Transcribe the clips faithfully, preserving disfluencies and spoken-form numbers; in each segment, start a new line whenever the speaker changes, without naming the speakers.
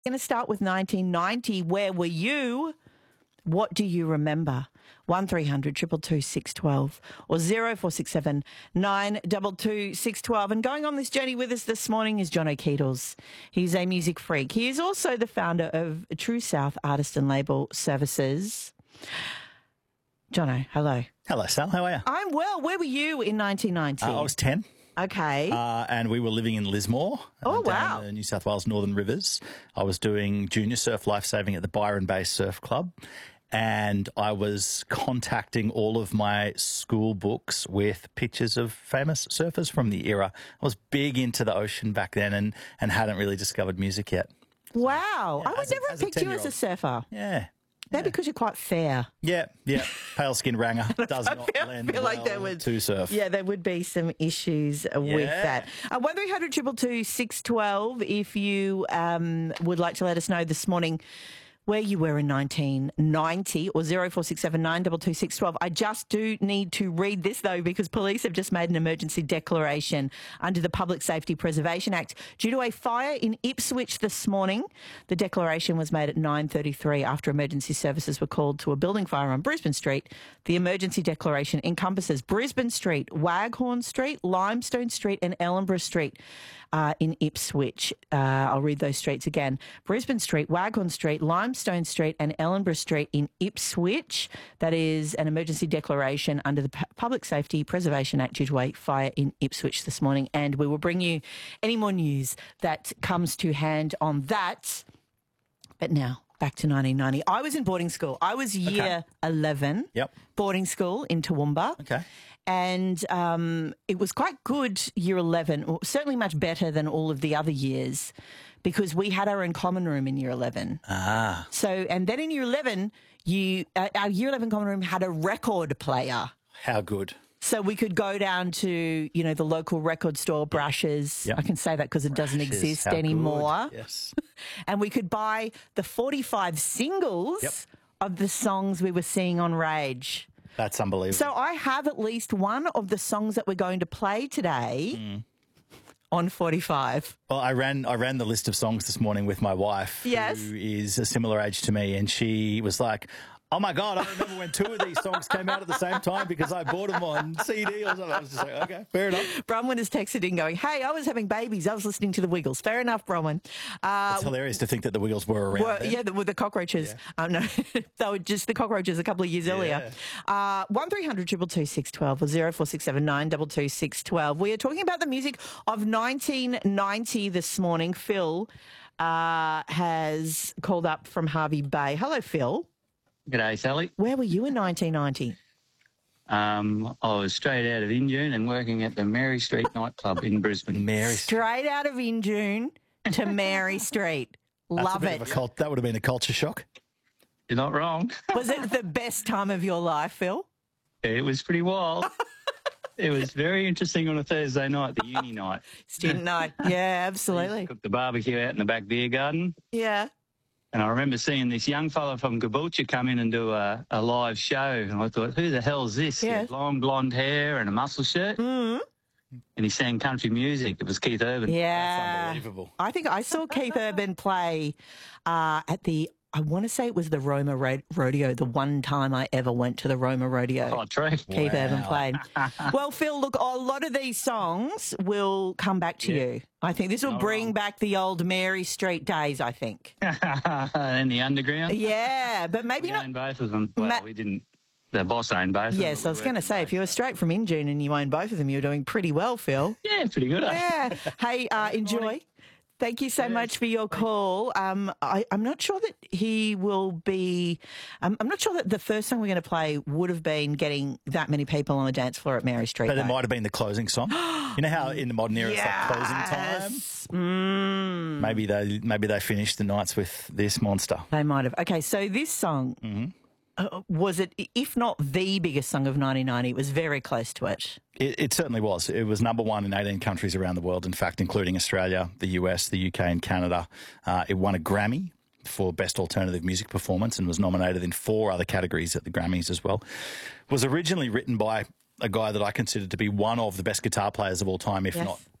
Going to start with nineteen ninety. Where were you? What do you remember? one three hundred two two two six one two or zero four six seven nine two two six one two. And going on this journey with us this morning is Jono Keatles. He's a music freak. He is also the founder of True South Artist and Label Services. Jono, hello.
Hello, Sal. How are you?
I'm well. Where were you in nineteen ninety?
Uh, I was ten.
Okay.
Uh, and we were living in Lismore.
Oh,
uh, down
wow.
in the New South Wales Northern Rivers. I was doing junior surf lifesaving at the Byron Bay Surf Club. And I was contacting all of my school books with pictures of famous surfers from the era. I was big into the ocean back then and, and hadn't really discovered music yet.
Wow.
Yeah,
I would
as a-
never have
as a
picked you as a
ten-year-old.
surfer.
Yeah.
Maybe because you're quite fair.
Yeah, yeah. Pale skin ranger does not
feel-
lend
feel like
well
there would-
to surf.
Yeah, there would be some issues uh, with
Yeah.
that. Uh, one three hundred two two two six one two if you um, would like to let us know this morning where you were in nineteen ninety or zero four six seven nine two two six one two. I just do need to read this, though, because police have just made an emergency declaration under the Public Safety Preservation Act due to a fire in Ipswich this morning. The declaration was made at nine thirty-three after emergency services were called to a building fire on Brisbane Street. The emergency declaration encompasses Brisbane Street, Waghorn Street, Limestone Street and Ellenborough Street uh, in Ipswich. Uh, I'll read those streets again. Brisbane Street, Waghorn Street, Limestone Street and Ellenborough Street in Ipswich. That is an emergency declaration under the P- Public Safety Preservation Act due to a fire in Ipswich this morning. And we will bring you any more news that comes to hand on that. But now, back to nineteen ninety. I was in boarding school. I was year
Okay.
eleven.
Yep.
Boarding school in Toowoomba.
Okay.
And um, it was quite good, year eleven, or certainly much better than all of the other years, because we had our own common room in year eleven.
Ah.
So, and then in year eleven, you uh, our year eleven common room had a record player.
How good.
So we could go down to, you know, the local record store, Brushes.
Yep.
I can say that because it doesn't
Brushes,
exist
how good.
anymore.
Yes.
And we could buy the forty-five singles
Yep.
of the songs we were seeing on Rage.
That's unbelievable.
So I have at least one of the songs that we're going to play today
Mm.
on forty-five.
Well, I ran I ran the list of songs this morning with my wife,
Yes.
who is a similar age to me, and she was like, "Oh my God, I remember when two of these songs came out at the same time because I bought them on C D or something." I was just like, "Okay, fair enough."
Bronwyn has texted in going, "Hey, I was having babies. I was listening to the Wiggles." Fair enough, Bronwyn. Uh,
It's hilarious to think that the Wiggles were around.
Well,
then.
yeah, the, with the cockroaches.
Yeah.
Um, no, they were just the cockroaches a couple of years earlier. Uh, one three hundred two two two six one two or zero four six seven nine two two six one two. We are talking about the music of nineteen ninety this morning. Phil uh, has called up from Harvey Bay. Hello, Phil.
G'day, Sally.
Where were you in nineteen ninety?
Um, I was straight out of Injune and working at the Mary Street nightclub in Brisbane.
Mary.
Straight out of Injune to Mary Street.
That's a
Love
bit
it.
of a cult, that would have been a culture shock.
You're not wrong.
Was it the best time of your life, Phil?
It was pretty wild. It was very interesting on a Thursday night, the uni night.
Student night. Yeah, absolutely.
Cooked the barbecue out in the back beer garden.
Yeah.
And I remember seeing this young fella from Caboolture come in and do a, a live show. And I thought, who the hell's this? He
Yeah.
had long blonde hair and a muscle shirt.
Mm.
And he sang country music. It was Keith Urban.
Yeah.
Unbelievable.
I think I saw Keith Urban play uh, at the, I want to say it was the Roma Ro- Rodeo, the one time I ever went to the Roma Rodeo.
Oh, true.
Keith
Wow.
Urban played. Well, Phil, look, a lot of these songs will come back to
Yeah.
you. I think this will
Not
bring
wrong.
back the old Mary Street days, I think.
And the underground.
Yeah, but maybe
We
not.
owned both of them. Well,
Ma-
we didn't. The boss owned both of them.
Yes, I was
We
going to
worked
say, if you were straight from Injune and you own both of them, you're doing pretty well, Phil.
Yeah, pretty good. eh?
Yeah. Hey, uh, enjoy. Thank you so much for your call. Um, I, I'm not sure that he will be. Um, I'm not sure that the first song we're going to play would have been getting that many people on the dance floor at Mary Street.
But it
though.
might have been the closing song. You know how in the modern era it's like closing time?
Yes. Mm,
Maybe they maybe they finished the nights with this monster.
they might have. Okay, so this song
Mm-hmm.
uh, was it, if not the biggest song of nineteen ninety, it was very close to it.
It, it certainly was. It was number one in eighteen countries around the world, in fact, including Australia, the U S, the U K and Canada. Uh, it won a Grammy for Best Alternative Music Performance and was nominated in four other categories at the Grammys as well. Was originally written by a guy that I consider to be one of the best guitar players of all time, if
Yes.
not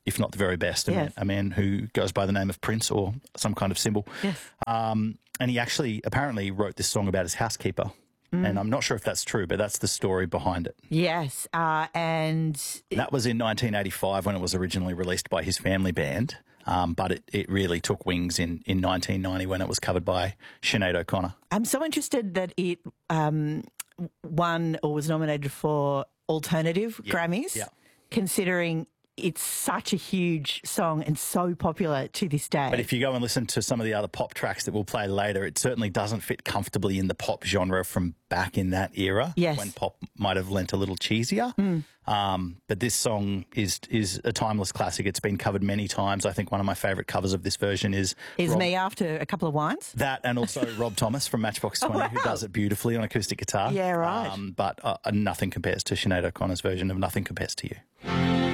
if not the very best, a,
Yes.
man, a man who goes by the name of Prince or some kind of symbol.
Yes.
Um, and he actually apparently wrote this song about his housekeeper.
Mm.
And I'm not sure if that's true, but that's the story behind it.
Yes. Uh, and
That was in nineteen eighty-five when it was originally released by his family band. Um, but it, it really took wings in, in nineteen ninety when it was covered by Sinead O'Connor.
I'm so interested that it um, won or was nominated for alternative
Yeah,
Grammys,
yeah.
considering it's such a huge song and so popular to this day.
But if you go and listen to some of the other pop tracks that we'll play later, it certainly doesn't fit comfortably in the pop genre from back in that era,
Yes.
when pop might have lent a little cheesier.
Mm.
Um, but this song is is a timeless classic. It's been covered many times. I think one of my favourite covers of this version is
Is
Rob,
me after a couple of wines?
that, and also Rob Thomas from Matchbox twenty,
wow.
who does it beautifully on acoustic guitar.
Yeah, right.
Um, but uh, nothing compares to Sinead O'Connor's version of Nothing Compares to You.